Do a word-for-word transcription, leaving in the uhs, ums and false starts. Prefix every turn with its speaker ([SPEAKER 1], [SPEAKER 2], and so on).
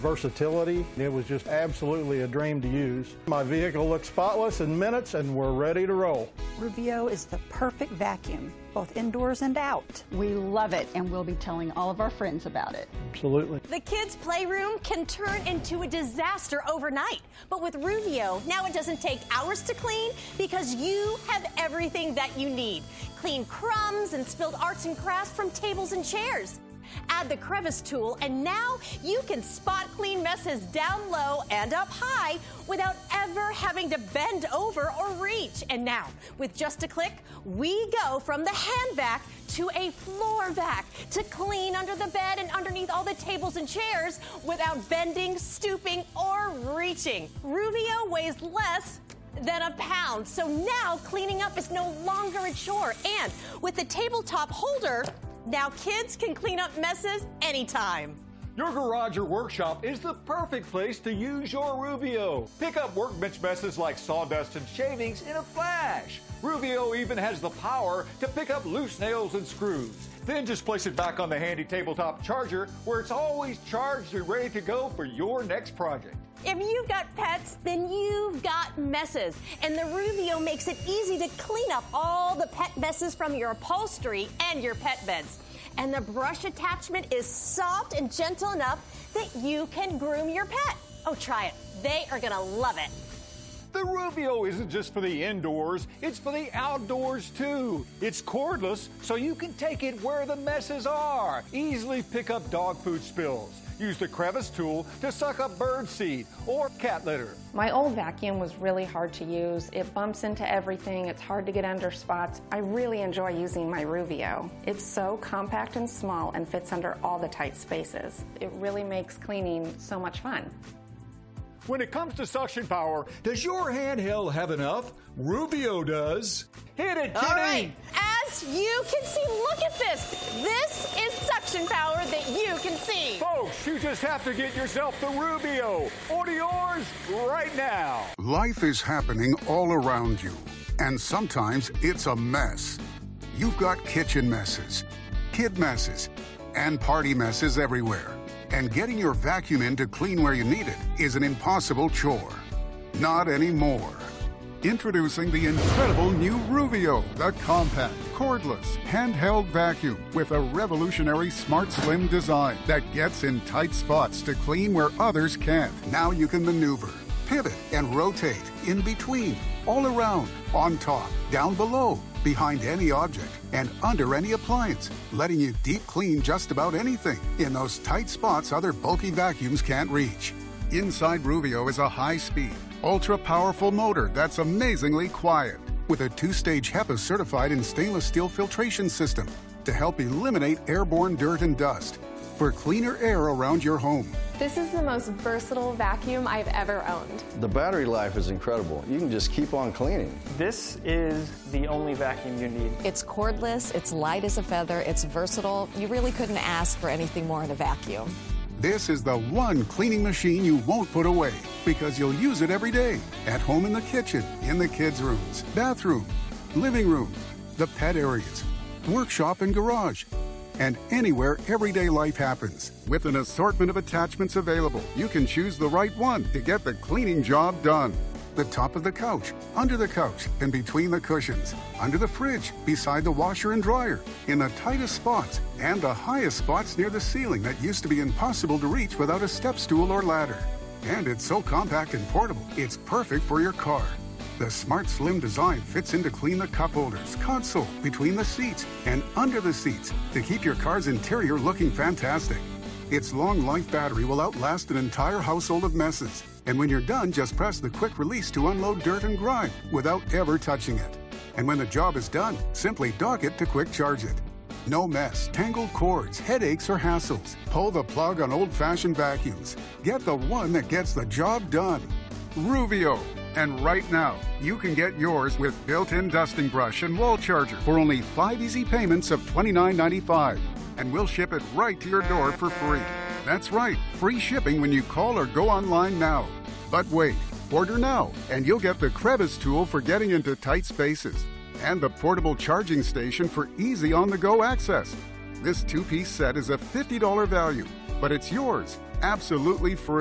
[SPEAKER 1] versatility. It was just absolutely a dream to use. My vehicle looks spotless in minutes and we're ready to roll.
[SPEAKER 2] Ruvio is the perfect vacuum, both indoors and out.
[SPEAKER 3] We love it, and we'll be telling all of our friends about it.
[SPEAKER 1] Absolutely.
[SPEAKER 4] The kids' playroom can turn into a disaster overnight. But with Ruvio, now it doesn't take hours to clean because you have everything that you need. Clean crumbs and spilled arts and crafts from tables and chairs. Add the crevice tool, and now you can spot clean messes down low and up high without ever having to bend over or reach. And now, with just a click, we go from the hand vac to a floor vac to clean under the bed and underneath all the tables and chairs without bending, stooping, or reaching. Ruvio weighs less than a pound, so now cleaning up is no longer a chore. And with the tabletop holder, now kids can clean up messes anytime.
[SPEAKER 5] Your garage or workshop is the perfect place to use your Ruvio. Pick up workbench messes like sawdust and shavings in a flash. Ruvio even has the power to pick up loose nails and screws. Then just place it back on the handy tabletop charger where it's always charged and ready to go for your next project.
[SPEAKER 4] If you've got pets, then you've got messes. And the Ruvio makes it easy to clean up all the pet messes from your upholstery and your pet beds. And the brush attachment is soft and gentle enough that you can groom your pet. Oh, try it. They are going to love it.
[SPEAKER 5] The Ruvio isn't just for the indoors, it's for the outdoors too. It's cordless, so you can take it where the messes are. Easily pick up dog food spills. Use the crevice tool to suck up bird seed or cat litter.
[SPEAKER 6] My old vacuum was really hard to use. It bumps into everything. It's hard to get under spots. I really enjoy using my Ruvio. It's so compact and small and fits under all the tight spaces. It really makes cleaning so much fun.
[SPEAKER 5] When it comes to suction power, does your handheld have enough? Ruvio does. Hit it, Kitty!
[SPEAKER 4] All right, as you can see, look at this. This is suction power that you can see.
[SPEAKER 5] Folks, you just have to get yourself the Ruvio. Order yours right now.
[SPEAKER 7] Life is happening all around you, and sometimes it's a mess. You've got kitchen messes, kid messes, and party messes everywhere. And getting your vacuum in to clean where you need it is an impossible chore. Not anymore. Introducing the incredible new Ruvio, the compact, cordless, handheld vacuum with a revolutionary Smart Slim design that gets in tight spots to clean where others can't. Now you can maneuver, pivot, and rotate in between, all around, on top, down below, behind any object, and under any appliance, letting you deep clean just about anything in those tight spots other bulky vacuums can't reach. Inside Ruvio is a high-speed, ultra-powerful motor that's amazingly quiet, with a two-stage HEPA certified and stainless steel filtration system to help eliminate airborne dirt and dust for cleaner air around your home.
[SPEAKER 8] This is the most versatile vacuum I've ever owned.
[SPEAKER 9] The battery life is incredible. You can just keep on cleaning.
[SPEAKER 10] This is the only vacuum you need.
[SPEAKER 11] It's cordless, it's light as a feather, it's versatile. You really couldn't ask for anything more in a vacuum.
[SPEAKER 7] This is the one cleaning machine you won't put away because you'll use it every day. At home, in the kitchen, in the kids' rooms, bathroom, living room, the pet areas, workshop and garage, and anywhere everyday life happens. With an assortment of attachments available, you can choose the right one to get the cleaning job done. The top of the couch, under the couch, and between the cushions, under the fridge, beside the washer and dryer, in the tightest spots, and the highest spots near the ceiling that used to be impossible to reach without a step stool or ladder. And it's so compact and portable, it's perfect for your car. The Smart Slim design fits in to clean the cup holders, console, between the seats, and under the seats to keep your car's interior looking fantastic. Its long life battery will outlast an entire household of messes. And when you're done, just press the quick release to unload dirt and grime without ever touching it. And when the job is done, simply dock it to quick charge it. No mess, tangled cords, headaches, or hassles. Pull the plug on old-fashioned vacuums. Get the one that gets the job done. Ruvio. And right now, you can get yours with built-in dusting brush and wall charger for only five easy payments of twenty-nine ninety-five. And we'll ship it right to your door for free. That's right, free shipping when you call or go online now. But wait, order now, and you'll get the crevice tool for getting into tight spaces, and the portable charging station for easy on-the-go access. This two-piece set is a fifty dollars value, but it's yours, absolutely free.